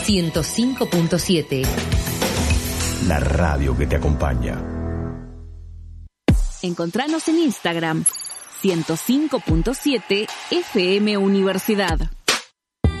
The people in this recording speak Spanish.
105.7. La radio que te acompaña. Encontranos en Instagram 105.7 FM Universidad.